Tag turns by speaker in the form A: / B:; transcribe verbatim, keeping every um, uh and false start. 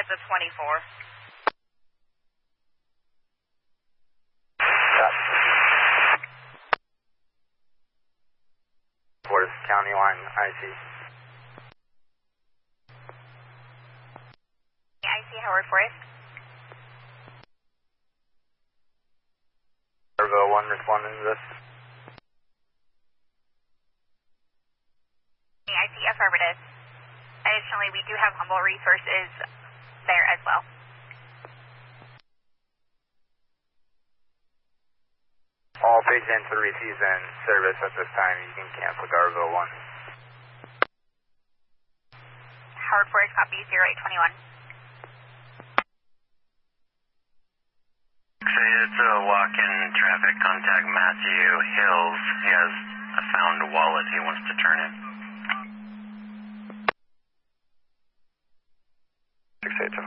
A: it's a twenty-four.
B: Forest County line, I C.
A: I C, Howard Forest.
B: Servo one responding to this.
A: I C, affirmative. Additionally, we do have Humboldt resources there as well.
B: All page in to receive and service at this time. You can cancel Garville one.
A: Howard Forest, copy zero eight twenty-one.
C: Say it's a walk-in traffic, contact Matthew Hills. He has a found wallet he wants to turn in.